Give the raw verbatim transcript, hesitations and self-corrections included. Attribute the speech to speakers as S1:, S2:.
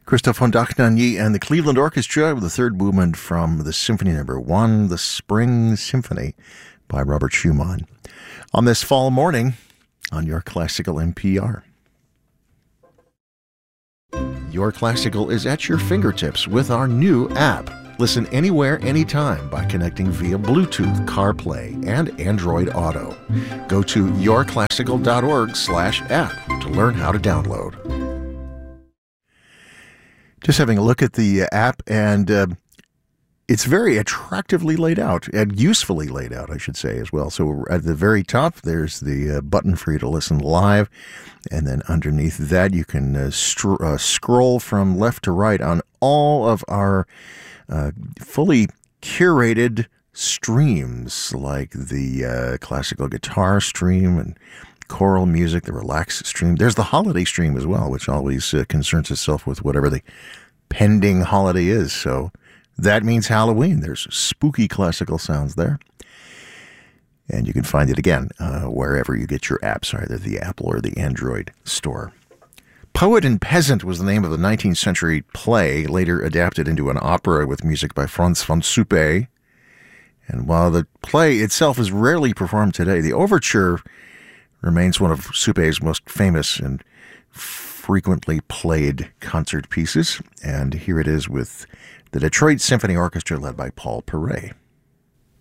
S1: Christophe Hondaknanyi and the Cleveland Orchestra with the third movement from the Symphony Number One, the Spring Symphony by Robert Schumann. On this fall morning on Your Classical N P R. Your Classical is at your fingertips with our new app. Listen anywhere, anytime by connecting via Bluetooth, CarPlay, and Android Auto. Go to yourclassical.org slash app to learn how to download. Just having a look at the app, and uh, it's very attractively laid out, and usefully laid out, I should say, as well. So at the very top, there's the uh, button for you to listen live, and then underneath that, you can uh, str- uh, scroll from left to right on all of our uh, fully curated streams, like the uh, classical guitar stream and choral music, the relax stream. There's the holiday stream as well, which always uh, concerns itself with whatever the pending holiday is. So that means Halloween. There's spooky classical sounds there. And you can find it again uh, wherever you get your apps, either the Apple or the Android store. Poet and Peasant was the name of the nineteenth century play, later adapted into an opera with music by Franz von Suppé. And while the play itself is rarely performed today, the overture remains one of Suppé's most famous and frequently played concert pieces. And here it is with the Detroit Symphony Orchestra led by Paul Paray.